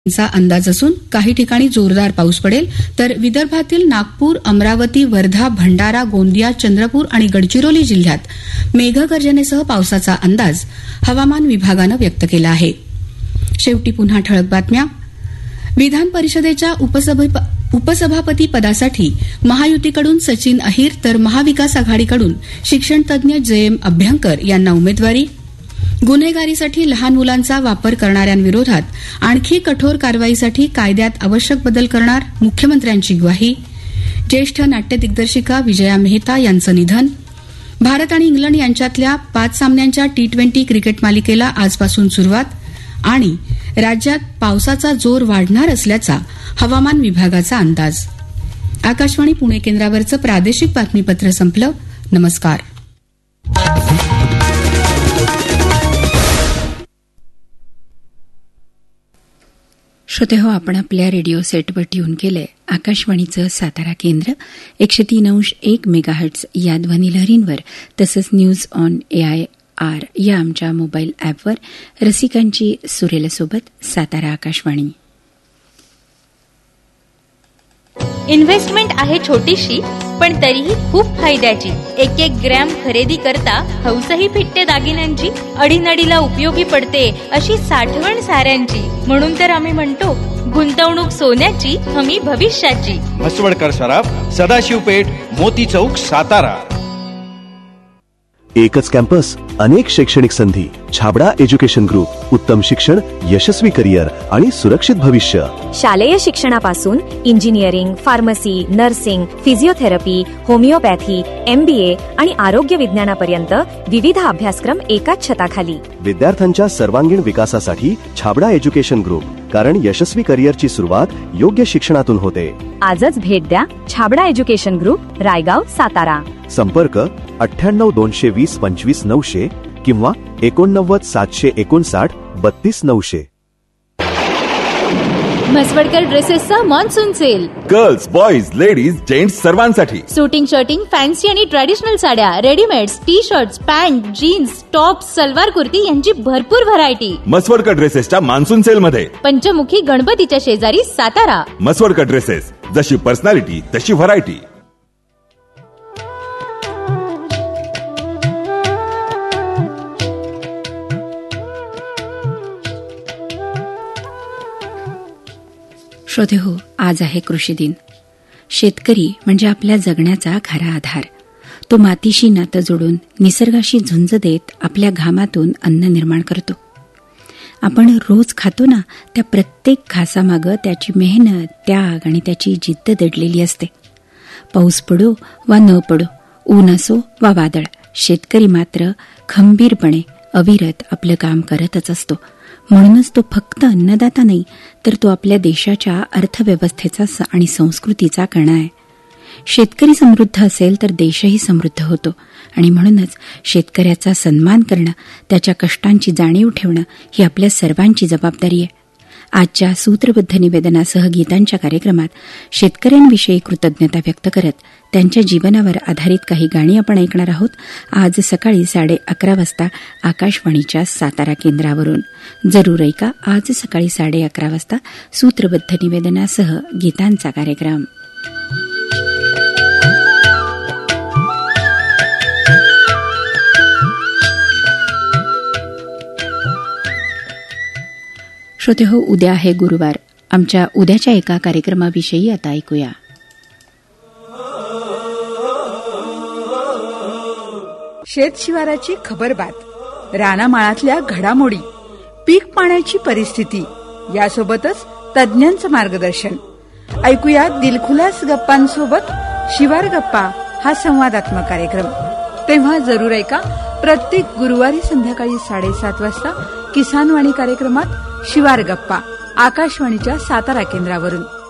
चा अंदाज असून काही ठिकाणी जोरदार पाऊस पडेल तर विदर्भातील नागपूर, अमरावती, वर्धा, भंडारा, गोंदिया, चंद्रपूर आणि गडचिरोली जिल्ह्यात मेघगर्जनेसह पावसाचा अंदाज हवामान विभागानं व्यक्त केला आहे. शेवटी पुन्हा ठळक बातम्या. विधान परिषदेच्या उपसभापती पदासाठी महायुतीकडून सचिन अहिर तर महाविकास आघाडीकडून शिक्षणतज्ञ जे.एम. अभ्यंकर यांना उमेदवारी. गुन्हेगारीसाठी लहान मुलांचा वापर करणाऱ्यांविरोधात आणखी कठोर कारवाईसाठी कायद्यात आवश्यक बदल करणार, मुख्यमंत्र्यांची ग्वाही. ज्येष्ठ नाट्य दिग्दर्शिका विजया मेहता यांचं निधन. भारत आणि इंग्लंड यांच्यातल्या 5 सामन्यांच्या T20 क्रिकेट मालिकेला आजपासून सुरुवात. आणि राज्यात पावसाचा जोर वाढणार असल्याचा हवामान विभागाचा अंदाज. आकाशवाणी पुणे केंद्रावरचं प्रादेशिक बातमीपत्र संपलं. नमस्कार. श्रोतेहो, आपण आपल्या रेडिओ सेटवर ट्यून केलंय आकाशवाणीचं सातारा केंद्र 103.1 मेगाहर्ट्झ या ध्वनिलहरींवर, तसंच न्यूज ऑन AIR या आमच्या मोबाईल ॲपवर. रसिकांची सुरेलसोबत सातारा आकाशवाणी. इन्व्हेस्टमेंट आहे छोटीशी पण तरीही खूप फायद्याची. 1-1 ग्रॅम खरेदी करता हौसही फिटते दागिन्यांची. अडीनडीला उपयोगी पडते अशी साठवण साऱ्यांची. म्हणून तर आम्ही म्हणतो, गुंतवणूक सोन्याची, हमी भविष्याची. म्हसवडकर सराफ, सदाशिव पेठ, मोती चौक, सातारा. एकच कॅम्पस, अनेक शैक्षणिक संधी. Chhabra education group. उत्तम शिक्षण, यशस्वी करिअर आणि सुरक्षित भविष्य. शालेय शिक्षणापासून engineering, pharmacy, nursing, physiotherapy, homeopathy, MBA आणि आरोग्य विज्ञानापर्यंत विविध अभ्यासक्रम एकाच छताखाली. विद्यार्थ्यांच्या सर्वांगीण विकासासाठी छाबडा एज्युकेशन ग्रुप. कारण यशस्वी करिअरची सुरुवात योग्य शिक्षणातून होते. आजच भेट द्या छाबडा एज्युकेशन ग्रुप, रायगाव, सातारा. संपर्क 98-220-25-900 किंवा 89-759-32-900. म्हसवडकर ड्रेसेसचा monsoon sale. Girls, boys, ladies, gents सर्वांसाठी. सुटिंग, शर्टिंग, फॅन्सी आणि ट्रॅडिशनल साड्या, readymades, T-shirts, pant, jeans, top, salwar kurti यांची भरपूर व्हरायटी. म्हसवडकर ड्रेसेसच्या मान्सून सेल मध्ये. पंचमुखी गणपतीच्या शेजारी, सातारा. म्हसवडकर ड्रेसेस, जशी पर्सनॅलिटी तशी व्हरायटी. श्रोते हो, आज आहे कृषी दिन. शेतकरी म्हणजे आपल्या जगण्याचा खरा आधार. तो मातीशी नातं जोडून, निसर्गाशी झुंज देत आपल्या घामातून अन्न निर्माण करतो. आपण रोज खातो ना, त्या प्रत्येक घासामागं त्याची मेहनत, त्याग आणि त्याची जिद्द दडलेली असते. पाऊस पडो वा न पडो, ऊन असो वा वादळ, शेतकरी मात्र खंबीरपणे अविरत आपलं काम करतच असतो. म्हणूनच तो फक्त अन्नदाता नाही, तर तो आपल्या देशाच्या अर्थव्यवस्थेचा आणि संस्कृतीचा कणा आहे. शेतकरी समृद्ध असेल तर देशही समृद्ध होतो. आणि म्हणूनच शेतकऱ्याचा सन्मान करणं, त्याच्या कष्टांची जाणीव ठेवणं ही आपल्या सर्वांची जबाबदारी आहे. आजच्या सूत्रबद्ध निवेदनासह गीतांच्या कार्यक्रमात शेतकऱ्यांविषयी कृतज्ञता व्यक्त करत त्यांच्या जीवनावर आधारित काही गाणी आपण ऐकणार आहोत. आज सकाळी 11:30 वाजता आकाशवाणीच्या सातारा केंद्रावरून. जरूर ऐका आज सकाळी 11:30 वाजता सूत्रबद्ध निवेदनासह गीतांचा कार्यक्रम. श्रोते हो, उद्या आहे गुरुवार. आमच्या उद्याच्या एका कार्यक्रमाविषयी आता ऐकूया. शेतशिवाराची खबरबात, रानामाळातल्या घडामोडी, पीक पाण्याची परिस्थिती, यासोबतच तज्ज्ञांचं मार्गदर्शन. ऐकूया दिलखुलास गप्पांसोबत शिवार गप्पा हा संवादात्मक कार्यक्रम. तेव्हा जरूर ऐका प्रत्येक गुरुवारी संध्याकाळी 7:30 वाजता किसानवाणी कार्यक्रमात शिवार गप्पा, आकाशवाणीच्या सातारा केंद्रावरून.